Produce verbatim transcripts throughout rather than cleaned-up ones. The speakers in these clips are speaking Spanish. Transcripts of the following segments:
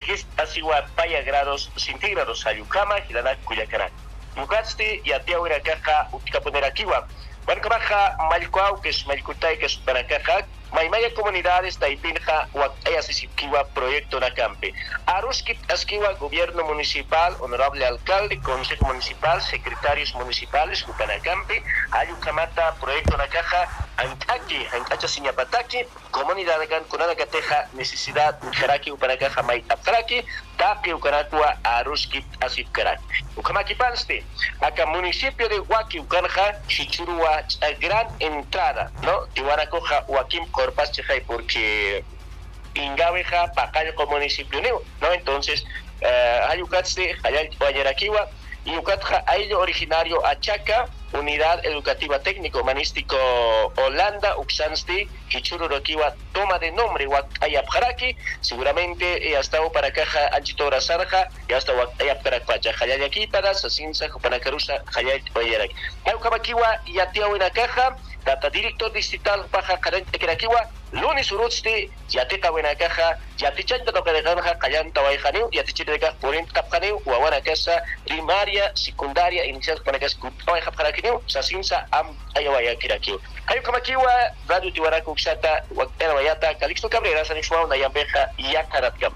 diez asiwa paya grados centígrados ayukama hilana kuyakana mugasti yatia wira caja utikapunerakiwa Barcabaja, Malcuau, que es Malcutay, que es Baracaja, Maimaya Comunidades, Taipinja, Huacaya Sisiquiwa, Proyecto Nacampe. Aruskit Asquiwa, Gobierno Municipal, Honorable Alcalde, Consejo Municipal, Secretarios Municipales, Cupanacampe, Ayucamata, Proyecto Nacaja, Antaki, Ancacha Siñapataki, Comunidad de Canconada Cateja, Necesidad, Jaraki, Upanacaja, May Aptraki, Tapi, Ucanacua, Aruskit Asipkarak. Ucamaki Panste, acá municipio de Huaki, Ucanja, Chichurua, gran entrada, ¿no? Tiwanacoja, Joaquín Corpas Chejay, porque Ingabeja, Pacayo como municipio, ¿no? Entonces, Ayucatse, Hayal Guayaraquiwa, y Ucatja, Aillo originario Achaca, Unidad Educativa Técnico Humanístico Holanda, Uxansti, Kichururokiwa, toma de nombre Ayapjaraki, seguramente ha estado para caja Anchitora Sarja, y hasta Ayapkarakpacha, Hayayaki, para Sasinsa, Jupanakarusa, Hayay Guayaraki. Ayukabakiwa, Yatiao en la caja, Data Director Distrital Paja Karente Kirakiwa, Lunes Urutsti, Yateka buena caja, Yatichanta toca de Ganja, Kayanta Waijaneu, Yatichiteka, Porent Kapjaneu, Uawana Casa, primaria, secundaria, inicial para casa, Kupawai Hapkarakineu, Sasinsa, Am Ayawaya Kirakiu. Ayukamakiwa, Radio Tiwaraku Xata, Wakena Wayata, Calixto Cabrera, Sanixua, Nayambeja, Yakaratkam.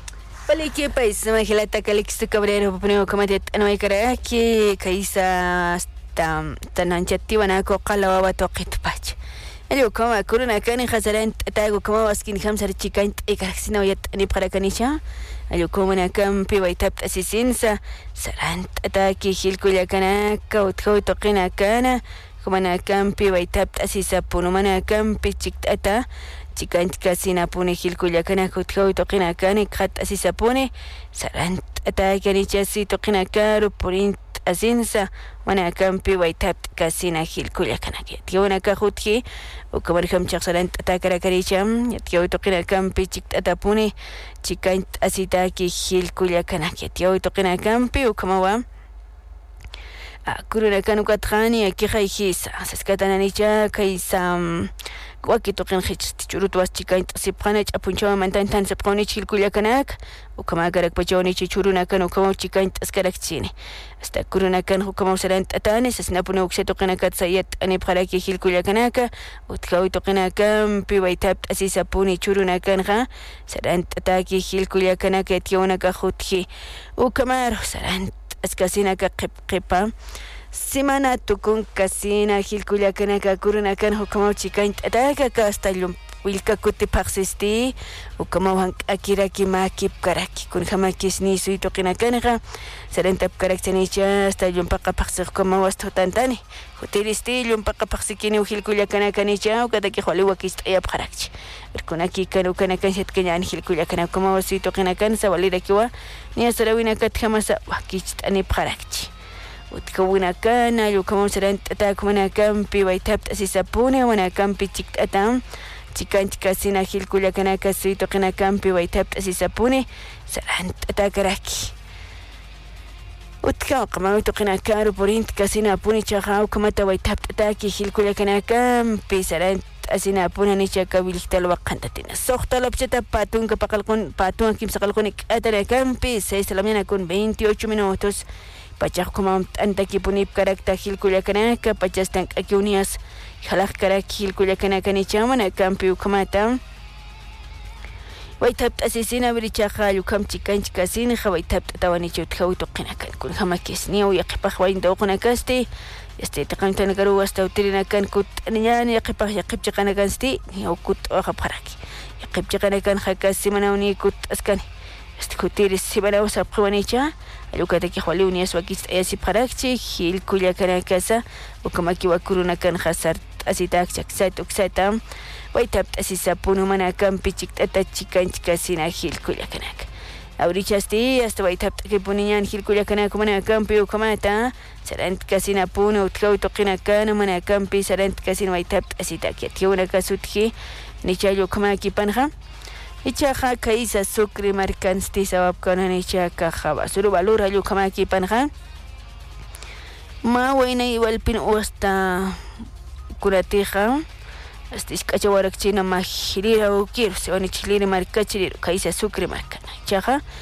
Paliki país, Magilata Calixto Cabrera, Popneo Comatet, Anoikaraki, Kaisa. Tananchatiwa na ko qalawa toqit pach elio kama kuruna kani khasaran tago kama waskin khamsar chikaint ikaksina yat ni parakanisha elio kama na kam pi waitab asisinsa saran ataki hilkuya kana ka utko toqina kana kama na kam pi waitab asisa punumana kam pi chiktata chikant kasina pune hilkuya kana utko toqina kana khat asisa pune saran ataki ni chasi toqina karu purin asinsa wana kampi waitab kasina hil kuya kanake tiwana ka khutki o kamar kham chaksalan atakara karicham yatyo toqina kampi chiktata puni chikant asita ki hil kuya kanake tyo toqina kampi o kamawa kuruna kanu katrani ki khayhis saskatana nicha kaisam Waki toqin khich churut was chikant sipqana chapunchawa mantan tan sipqoni chilkuya kanak o kama garak pachoni chichuruna kan o kama chikant askarakchini hasta kuruna kan o kama saran tatane sasnapuna ukse toqina katsayat ani pharaki chilkuya kanaka o tkawi toqina kan piwaitab asisapuni churuna kan kha saran tataki chilkuya kanaka tiona ka khuthi o kama saran askasina ka qipqipa Semana tukun kasina hilkuya kana ka kuruna kan hukamo chikaint ataka ka hasta lum wilka kuti paxisti hukamo han akira ki makip karaki kun khama kisni sui toqina kana sarentap karaktani cha hasta lum paqa paxir como wasto tantani hotelisti lum paqa paxikini hilkuya kana kani cha kada ki kholi wakist ayab kharakchi kuna ki kanu kana kan set kanya hilkuya kana como wasi toqina kan sawalira kiwa ni sarawina kat khamasa wakist ani kharakchi وتكون كان لو كمان سرنت أتاك منا كم بي ويتابت أسيسابوني ونا كم بي تيكت أتام تيكان تكاسينا خيل كل كنا كسري تقنا كم بي ويتابت أسيسابوني سرنت أتاك راكي وتكان كمان تقنا كارو بورين تكاسينا بوني تشاخاو كما تويتابت أتاكي خيل كل كنا كم بي سرنت أسينا بونا نيشا كويلك تلو قندتنا السوق طلب شتا باتون كبقلقون باتون كيم سقلقونك أتلا كم بي سيسلامنا نكون veintiocho minutos Pachak kumam antaki punip karakta hilkuya kanaka pachastan akiunias halak karak hilkuya kanaka ni chamana kampi ukamata waitab asisina birichaha yukam chikan chikasin khawaitab tawani chut khawito qinakan kun hamakis niu yaqipah wain doqnakasti este taqamtan garu wasta utrina kan kut niyan yaqipah yaqip chiqanakan sti niu kut khapharaki yaqip chiqanakan khakasi manawni kut askani este kutiris sibana usap khwanicha Alukata ki khwali unias wakis ayasi parakchi hil kuya kana casa o kama ki wakuruna kan khasar asitak chaksat uksata waitab asisa punu mana kan pichik tata chikan chikasina hil kuya kana Aurichasti hasta waitab ki puninyan hil kuya kana mana kan pi ukamata sarant kasina punu utkaw toqina kana mana kan pi sarant kasina waitab asitak yatiuna kasutki nichayo kama ki panha Ichaja kaisa sukri markansti sabab kana ichaja khaba suru valor ayu kama ki panha ma waina iwalpin usta kuratija asti iskacha warakchina ma hilira ukir se oni chiliri markachiri kaisa sukri markana ichaja